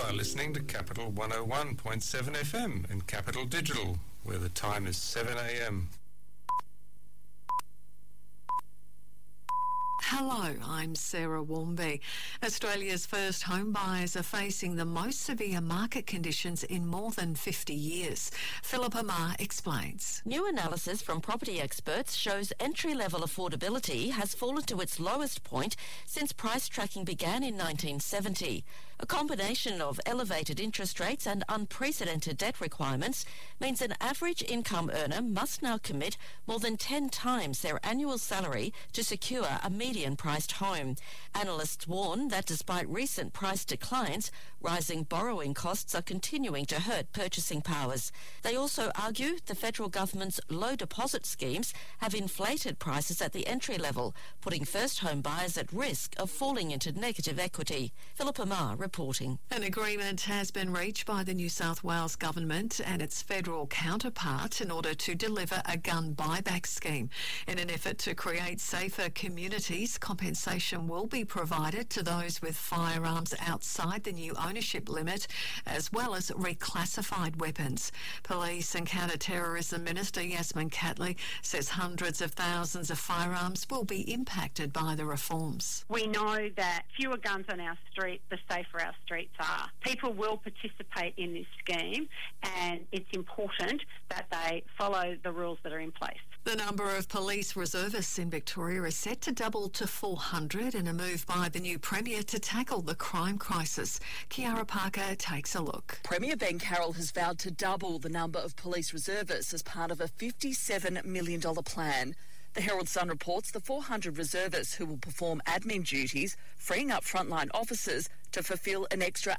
are listening to Capital 101.7 FM and Capital Digital, where the time is 7 a.m. Hello, I'm Sarah Warmby. Australia's first home buyers are facing the most severe market conditions in more than 50 years. Philippa Marr explains. New analysis from property experts shows entry-level affordability has fallen to its lowest point since price tracking began in 1970. A combination of elevated interest rates and unprecedented debt requirements means an average income earner must now commit more than 10 times their annual salary to secure a median-priced home. Analysts warn that despite recent price declines, rising borrowing costs are continuing to hurt purchasing powers. They also argue the federal government's low deposit schemes have inflated prices at the entry level, putting first home buyers at risk of falling into negative equity. Philippa Marr reporting. An agreement has been reached by the New South Wales government and its federal counterpart in order to deliver a gun buyback scheme. In an effort to create safer communities, compensation will be provided to those with firearms outside the new ownership limit, as well as reclassified weapons. Police and Counter-Terrorism Minister Yasmin Catley says hundreds of thousands of firearms will be impacted by the reforms. We know that fewer guns on our street, the safer our streets are. People will participate in this scheme, and it's important that they follow the rules that are in place. The number of police reservists in Victoria is set to double to 400 in a move by the new Premier to tackle the crime crisis. Kiara Parker takes a look. Premier Ben Carroll has vowed to double the number of police reservists as part of a $57 million plan. The Herald Sun reports the 400 reservists who will perform admin duties, freeing up frontline officers to fulfil an extra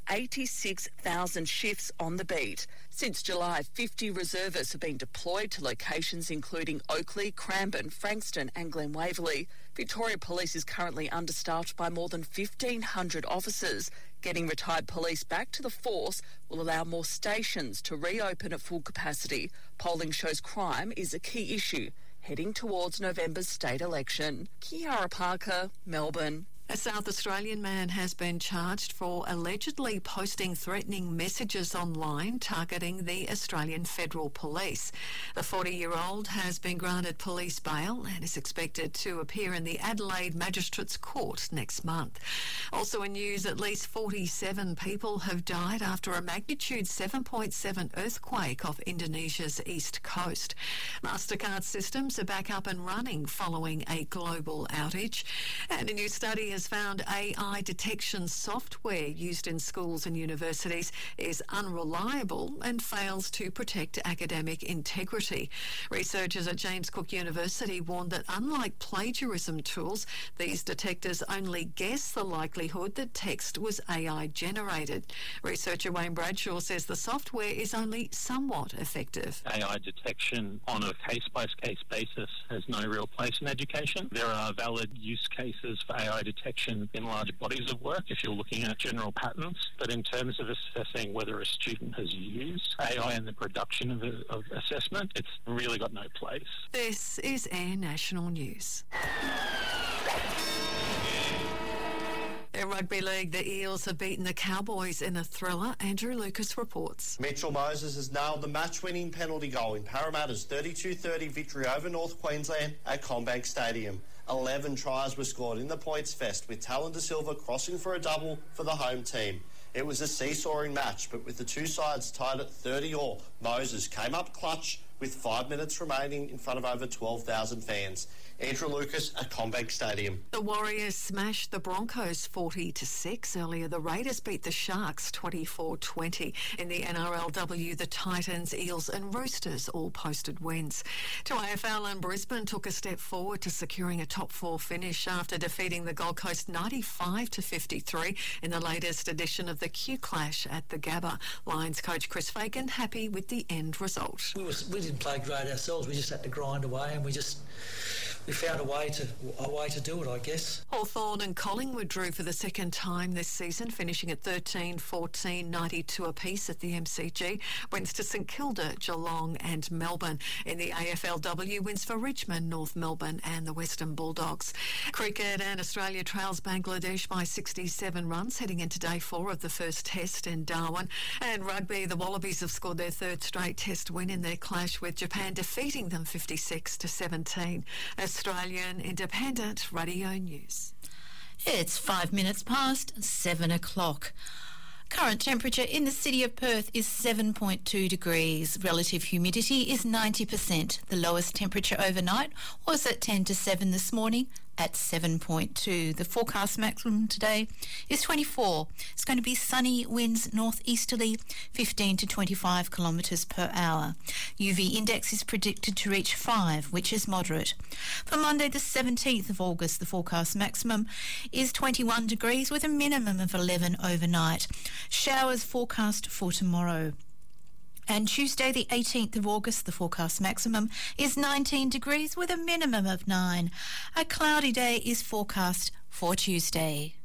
86,000 shifts on the beat. Since July, 50 reservists have been deployed to locations including Oakley, Cranbourne, Frankston and Glen Waverley. Victoria Police is currently understaffed by more than 1,500 officers. Getting retired police back to the force will allow more stations to reopen at full capacity. Polling shows crime is a key issue heading towards November's state election. Kiara Parker, Melbourne. A South Australian man has been charged for allegedly posting threatening messages online targeting the Australian Federal Police. The 40-year-old has been granted police bail and is expected to appear in the Adelaide Magistrates Court next month. Also in news, at least 47 people have died after a magnitude 7.7 earthquake off Indonesia's east coast. MasterCard systems are back up and running following a global outage. And a new study has found AI detection software used in schools and universities is unreliable and fails to protect academic integrity. Researchers at James Cook University warned that unlike plagiarism tools, these detectors only guess the likelihood that text was AI generated. Researcher Wayne Bradshaw says the software is only somewhat effective. AI detection on a case-by-case basis has no real place in education. There are valid use cases for AI detection in large bodies of work if you're looking at general patterns, but in terms of assessing whether a student has used AI in the production of assessment, it's really got no place. This is Air National News. In Rugby League, the Eels have beaten the Cowboys in a thriller. Andrew Lucas reports. Mitchell Moses has nailed the match-winning penalty goal in Parramatta's 32-30 victory over North Queensland at CommBank Stadium. 11 tries were scored in the points fest, with Talon De Silva crossing for a double for the home team. It was a seesawing match, but with the two sides tied at 30-all, Moses came up clutch with 5 minutes remaining in front of over 12,000 fans. Andrew Lucas at CommBank Stadium. The Warriors smashed the Broncos 40-6 earlier. The Raiders beat the Sharks 24-20. In the NRLW, the Titans, Eels and Roosters all posted wins. To AFL, and Brisbane took a step forward to securing a top four finish after defeating the Gold Coast 95-53 in the latest edition of the Q Clash at the Gabba. Lions coach Chris Fagan happy with the end result. We did didn't play great ourselves. We just had to grind away, and we found a way to do it, I guess. Hawthorn and Collingwood drew for the second time this season, finishing at 13-14, 92 apiece at the MCG. Wins to St Kilda, Geelong and Melbourne. In the AFLW, wins for Richmond, North Melbourne and the Western Bulldogs. Cricket, and Australia trails Bangladesh by 67 runs, heading into day 4 of the first test in Darwin. And rugby, the Wallabies have scored their third straight test win in their clash with Japan, defeating them 56-17. Australian Independent Radio News. It's 5 minutes past 7 o'clock. Current temperature in the city of Perth is 7.2 degrees. Relative humidity is 90%. The lowest temperature overnight was at 10 to 7 this morning at 7.2. The forecast maximum today is 24. It's going to be sunny, winds northeasterly 15 to 25 kilometres per hour. UV index is predicted to reach 5, which is moderate. For Monday the 17th of August, the forecast maximum is 21 degrees with a minimum of 11 overnight. Showers forecast for tomorrow. And Tuesday the 18th of August, the forecast maximum is 19 degrees with a minimum of 9. A cloudy day is forecast for Tuesday.